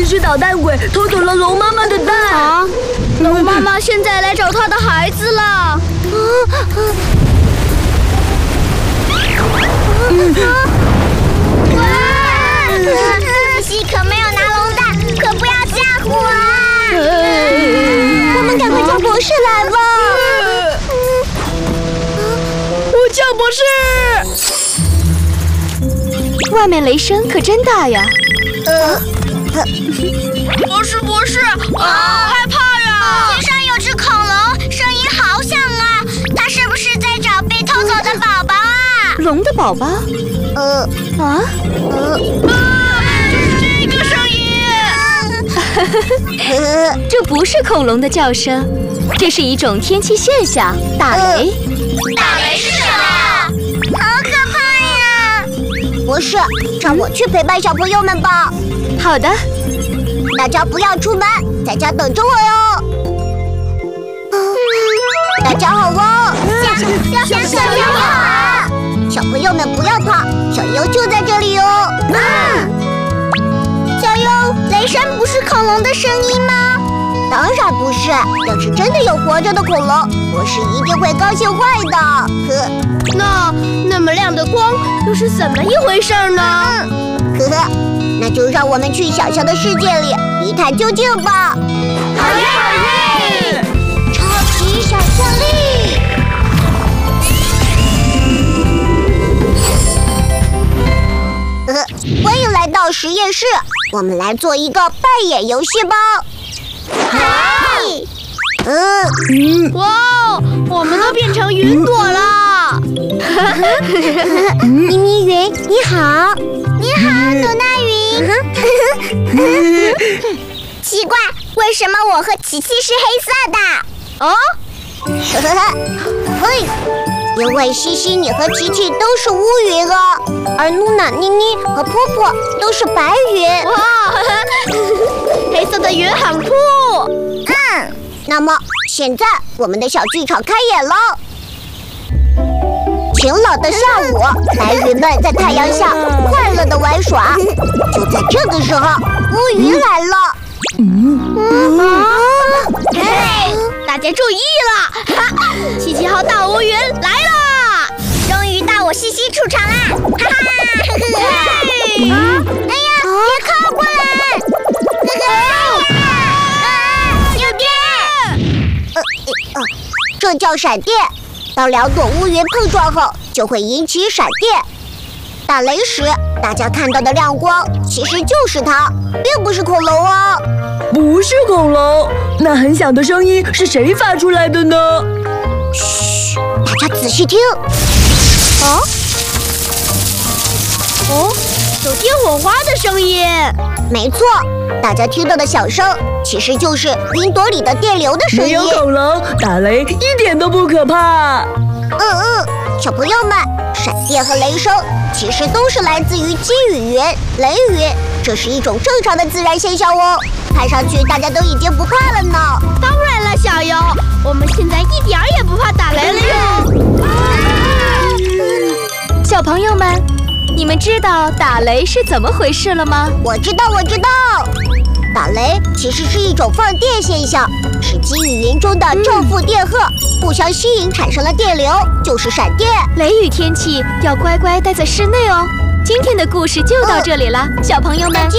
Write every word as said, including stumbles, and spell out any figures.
是捣蛋鬼偷走了龙妈妈的蛋。 啊！龙妈妈现在来找她的孩子了。啊啊！ 嗯哇！西西可没有拿龙蛋，可不要吓唬啊！我们赶快叫博士来吧。 我叫博士。 外面雷声可真大呀！ 呃， 博士博士，啊，好害怕呀！ 天上有只恐龙，声音好响啊！它是不是在找被偷走的宝宝啊？ 龙的宝宝？ 呃啊呃啊！就是这个声音！ 呃， 这不是恐龙的叫声，这是一种天气现象——打雷。 打雷是什么呀？好可怕呀！博士，让我去陪伴小朋友们吧。 好的。 大家不要出门，在家等着我哟。大家好哦，小小小友好，小朋友们不要怕，小优就在这里哦。嗯，小优，雷声不是恐龙的声音吗？当然不是，要是真的有活着的恐龙，博士一定会高兴坏的。呵， 那那么亮的光又是怎么一回事呢？ 呵呵，那就让我们去想象的世界里一探究竟吧。 好耶好耶！ 超级想象力！呃，欢迎来到实验室，我们来做一个扮演游戏吧。嗨，嗯， 哇，我们都变成云朵了！ 咪咪云，你好，你好，努娜云。奇怪，为什么我和琪琪是黑色的？ 哦， 嘿，因为西西你和琪琪都是乌云啊，而努娜、妮妮和波波都是白云。 哇，黑色的云很酷。 嗯，那么现在我们的小剧场开演了。晴朗的下午，白云们在太阳下快乐地玩耍。就在这个时候，乌云来了。嗯啊！嘿，大家注意了！哈，七七号大乌云来啦！ 终于到我西西出场啦！哈哈！ 嘿！ 啊！哎呀，别靠过来！哎呀！有电！呃呃，这叫闪电。当两朵乌云碰撞后，就会引起闪电。打雷时，大家看到的亮光其实就是它，并不是恐龙哦。 不是恐龙，那很响的声音是谁发出来的呢？ 嘘，大家仔细听。 哦，哦，有电火花的声音。 没错，大家听到的响声其实就是云朵里的电流的声音。 没有恐龙，打雷一点都不可怕。 嗯嗯，小朋友们，闪电和雷声其实都是来自于积雨云、雷云，这是一种正常的自然现象哦。看上去大家都已经不怕了呢。 当然了，小优，我们现在一点儿也不怕打雷了哟。小朋友们，你们知道打雷是怎么回事了吗？ 我知道，我知道。打雷其实是一种放电现象，是积雨云中的正负电荷互相吸引产生了电流，就是闪电。 雷雨天气要乖乖待在室内哦。今天的故事就到这里了，小朋友们，